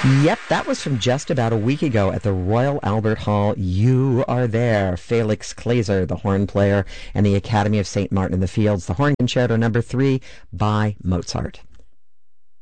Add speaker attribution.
Speaker 1: Yep, that was from just about a week ago at the Royal Albert Hall. You Are There. Felix Glazer, the horn player, and the Academy of St. Martin in the Fields. The Horn Concerto No. 3 by Mozart.